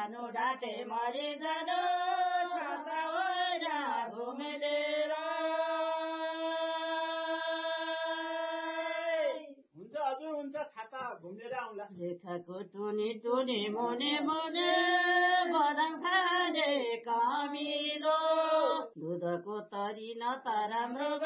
जानु डाटे मरि जानु छाता होइन घुमेलेर हुन्छ हजुर हुन्छ छाता घुमेर आउँला लेखाको टुनी टुनी मुनि मुनि बदाम खाने कामिलो दुधको तरी न त राम्रो